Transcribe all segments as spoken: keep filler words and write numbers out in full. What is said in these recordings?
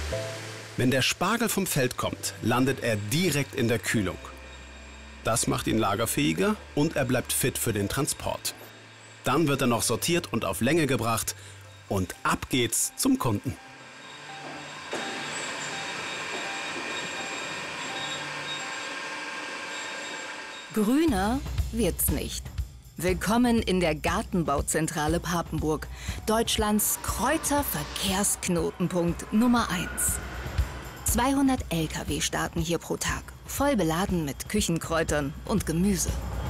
Wenn der Spargel vom Feld kommt, landet er direkt in der Kühlung. Das macht ihn lagerfähiger und er bleibt fit für den Transport. Dann wird er noch sortiert und auf Länge gebracht und ab geht's zum Kunden. Grüner wird's nicht. Willkommen in der Gartenbauzentrale Papenburg, Deutschlands Kräuterverkehrsknotenpunkt Nummer eins. zweihundert L K W starten hier pro Tag, voll beladen mit Küchenkräutern und Gemüse.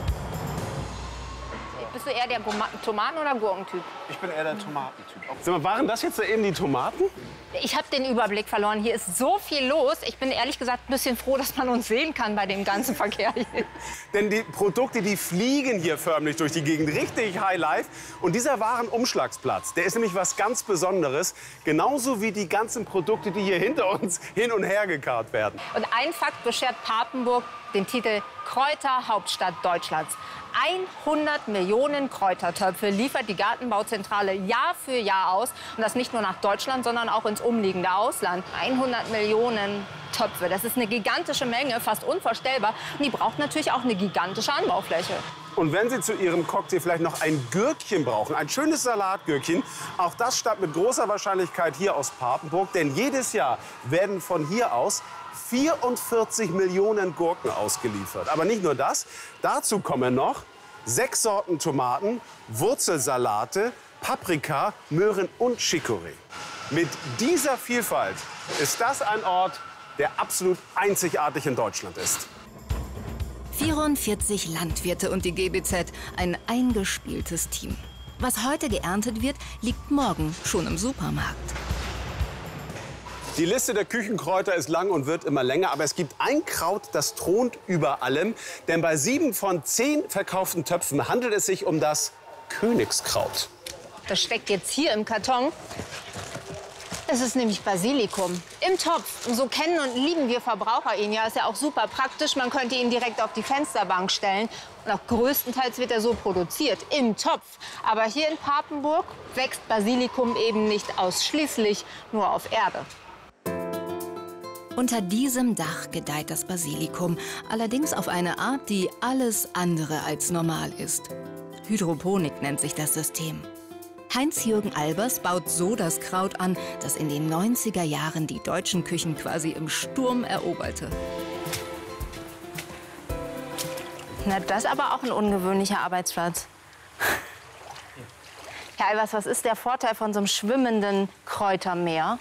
Bist du eher der Tomaten- oder Gurkentyp? Ich bin eher der Tomatentyp. Sag mal, waren das jetzt eben die Tomaten? Ich habe den Überblick verloren. Hier ist so viel los. Ich bin ehrlich gesagt ein bisschen froh, dass man uns sehen kann bei dem ganzen Verkehr hier. Denn die Produkte, die fliegen hier förmlich durch die Gegend. Richtig High Life. Und dieser Warenumschlagsplatz, der ist nämlich was ganz Besonderes. Genauso wie die ganzen Produkte, die hier hinter uns hin und her gekarrt werden. Und ein Fakt beschert Papenburg den Titel Kräuterhauptstadt Deutschlands. hundert Millionen Kräutertöpfe liefert die Gartenbauzentrale Jahr für Jahr aus. Und das nicht nur nach Deutschland, sondern auch ins umliegende Ausland. hundert Millionen Töpfe, das ist eine gigantische Menge, fast unvorstellbar. Und die braucht natürlich auch eine gigantische Anbaufläche. Und wenn Sie zu Ihrem Cocktail vielleicht noch ein Gürkchen brauchen, ein schönes Salatgürkchen, auch das stammt mit großer Wahrscheinlichkeit hier aus Papenburg. Denn jedes Jahr werden von hier aus vierundvierzig Millionen Gurken ausgeliefert. Aber nicht nur das, dazu kommen noch sechs Sorten Tomaten, Wurzelsalate, Paprika, Möhren und Chicorée. Mit dieser Vielfalt ist das ein Ort, der absolut einzigartig in Deutschland ist. vierundvierzig Landwirte und die G B Z, ein eingespieltes Team. Was heute geerntet wird, liegt morgen schon im Supermarkt. Die Liste der Küchenkräuter ist lang und wird immer länger, aber es gibt ein Kraut, das thront über allem. Denn bei sieben von zehn verkauften Töpfen handelt es sich um das Königskraut. Das steckt jetzt hier im Karton. Das ist nämlich Basilikum im Topf. Und so kennen und lieben wir Verbraucher ihn ja. Ist ja auch super praktisch. Man könnte ihn direkt auf die Fensterbank stellen. Und auch größtenteils wird er so produziert, im Topf. Aber hier in Papenburg wächst Basilikum eben nicht ausschließlich nur auf Erde. Unter diesem Dach gedeiht das Basilikum, allerdings auf eine Art, die alles andere als normal ist. Hydroponik nennt sich das System. Heinz-Jürgen Albers baut so das Kraut an, das in den neunziger Jahren die deutschen Küchen quasi im Sturm eroberte. Na, das ist aber auch ein ungewöhnlicher Arbeitsplatz. Herr Albers, was ist der Vorteil von so einem schwimmenden Kräutermeer?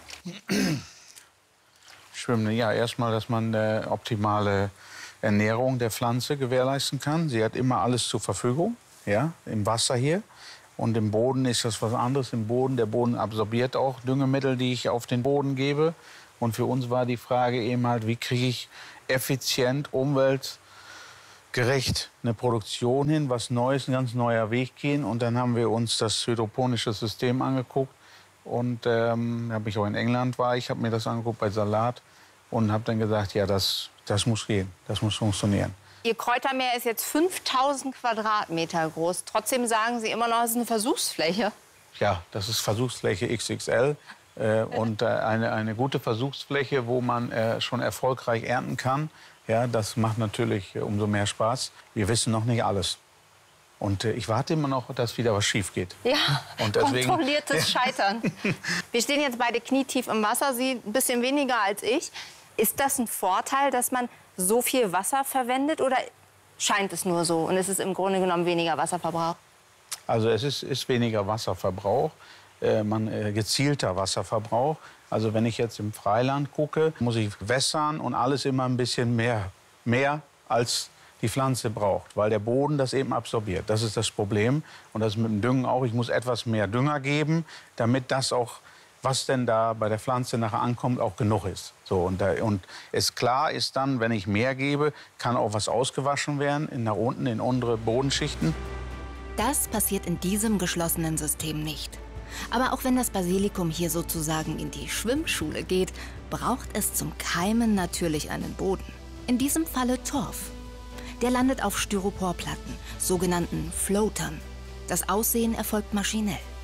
Schwimmen, ja, erstmal, dass man eine optimale Ernährung der Pflanze gewährleisten kann. Sie hat immer alles zur Verfügung, ja, im Wasser hier. Und im Boden ist das was anderes. Im Boden, der Boden absorbiert auch Düngemittel, die ich auf den Boden gebe. Und für uns war die Frage eben halt, wie kriege ich effizient, umweltgerecht eine Produktion hin, was Neues, ein ganz neuer Weg gehen. Und dann haben wir uns das hydroponische System angeguckt. Und ähm, habe ich auch in England war, ich habe mir das angeguckt bei Salat und habe dann gesagt, ja, das, das muss gehen, das muss funktionieren. Ihr Kräutermeer ist jetzt fünftausend Quadratmeter groß. Trotzdem sagen Sie immer noch, es ist eine Versuchsfläche. Ja, das ist Versuchsfläche X X L äh, und äh, eine, eine gute Versuchsfläche, wo man äh, schon erfolgreich ernten kann. Ja, das macht natürlich äh, umso mehr Spaß. Wir wissen noch nicht alles. Und äh, ich warte immer noch, dass wieder was schief geht. Ja, und deswegen, kontrolliertes ja. Scheitern. Wir stehen jetzt beide knietief im Wasser, Sie ein bisschen weniger als ich. Ist das ein Vorteil, dass man so viel Wasser verwendet oder scheint es nur so und es ist im Grunde genommen weniger Wasserverbrauch? Also es ist, ist weniger Wasserverbrauch, äh, man, äh, gezielter Wasserverbrauch. Also wenn ich jetzt im Freiland gucke, muss ich wässern und alles immer ein bisschen mehr, mehr als die Pflanze braucht, weil der Boden das eben absorbiert. Das ist das Problem. Und das ist mit dem Düngen auch. Ich muss etwas mehr Dünger geben, damit das auch, was denn da bei der Pflanze nachher ankommt, auch genug ist. So, und, da, und es klar ist dann, wenn ich mehr gebe, kann auch was ausgewaschen werden, in, nach unten in unsere Bodenschichten. Das passiert in diesem geschlossenen System nicht. Aber auch wenn das Basilikum hier sozusagen in die Schwimmschule geht, braucht es zum Keimen natürlich einen Boden. In diesem Falle Torf. Der landet auf Styroporplatten, sogenannten Floatern. Das Aussehen erfolgt maschinell.